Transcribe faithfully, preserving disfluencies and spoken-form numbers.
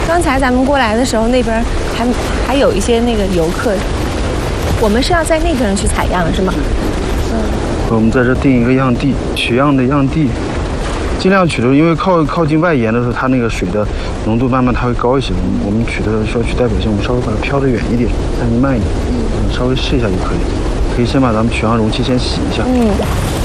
刚才咱们过来的时候，那边还还有一些那个游客，我们是要在那边去采样是吗？嗯。 我们在这定一个样地，取样的样地，尽量取的，因为靠靠近外沿的时候，它那个水的浓度慢慢它会高一些。我们取的需要取代表性，我们稍微把它飘得远一点，再慢一点，嗯，稍微试一下就可以。可以先把咱们取样容器先洗一下。 嗯。